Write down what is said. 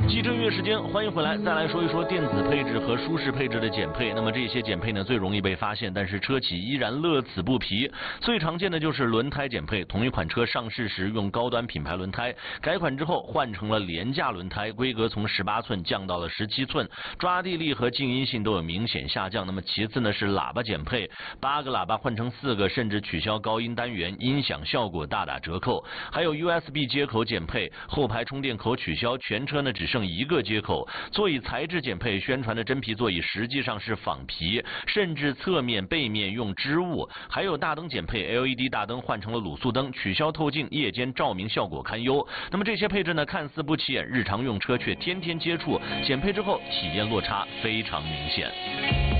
汽车音乐时间，欢迎回来，再来说一说电子配置和舒适配置的减配。那么这些减配呢，最容易被发现，但是车企依然乐此不疲。最常见的就是轮胎减配，同一款车上市时用高端品牌轮胎，改款之后换成了廉价轮胎，规格从18寸降到了17寸，抓地力和静音性都有明显下降。那么其次呢是喇叭减配，8个喇叭换成4个，甚至取消高音单元，音响效果大打折扣。还有 USB 接口减配，后排充电口取消，全车呢只剩1个接口。座椅材质减配，宣传的真皮座椅实际上是仿皮，甚至侧面背面用织物。还有大灯减配， LED 大灯换成了卤素灯，取消透镜，夜间照明效果堪忧。那么这些配置呢看似不起眼，日常用车却天天接触，减配之后体验落差非常明显。